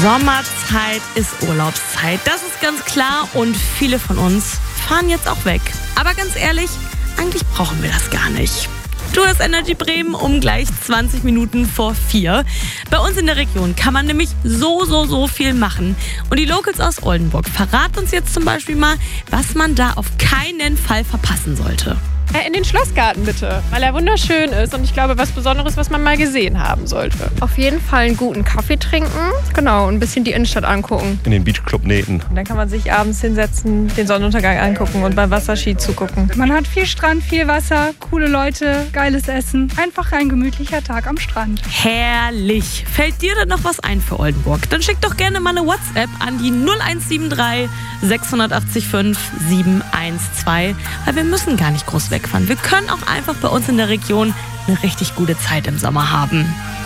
Sommerzeit ist Urlaubszeit, das ist ganz klar und viele von uns fahren jetzt auch weg. Aber ganz ehrlich, eigentlich brauchen wir das gar nicht. Du hörst Energy Bremen um gleich 20 Minuten vor 4. Bei uns in der Region kann man nämlich so viel machen. Und die Locals aus Oldenburg verraten uns jetzt zum Beispiel mal, was man da auf keinen Fall verpassen sollte. In den Schlossgarten bitte, weil er wunderschön ist und ich glaube, was Besonderes, was man mal gesehen haben sollte. Auf jeden Fall einen guten Kaffee trinken, genau, und ein bisschen die Innenstadt angucken. In den Beachclub Nähten. Und dann kann man sich abends hinsetzen, den Sonnenuntergang angucken und beim Wasserski zugucken. Man hat viel Strand, viel Wasser, coole Leute, geiles Essen. Einfach ein gemütlicher Tag am Strand. Herrlich. Fällt dir denn noch was ein für Oldenburg? Dann schick doch gerne mal eine WhatsApp an die 0173 685 712, weil wir müssen gar nicht groß wegfahren. Wir können auch einfach bei uns in der Region eine richtig gute Zeit im Sommer haben.